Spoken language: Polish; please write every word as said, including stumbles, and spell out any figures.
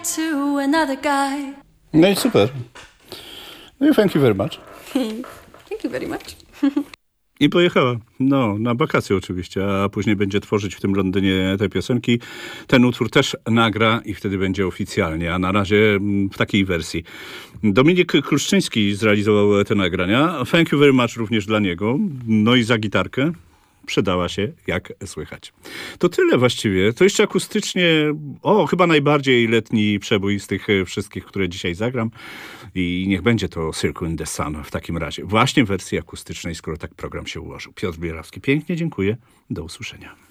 to another guy. No i super. No i thank you very much. Thank you very much. I pojechała. No, na wakacje oczywiście, a później będzie tworzyć w tym Londynie te piosenki. Ten utwór też nagra i wtedy będzie oficjalnie, a na razie w takiej wersji. Dominik Kruszczyński zrealizował te nagrania. Thank you very much również dla niego. No i za gitarkę przydała się, jak słychać. To tyle właściwie. To jeszcze akustycznie, o, chyba najbardziej letni przebój z tych wszystkich, które dzisiaj zagram. I niech będzie to Circle in the Sun w takim razie. Właśnie w wersji akustycznej, skoro tak program się ułożył. Piotr Bierawski, pięknie dziękuję. Do usłyszenia.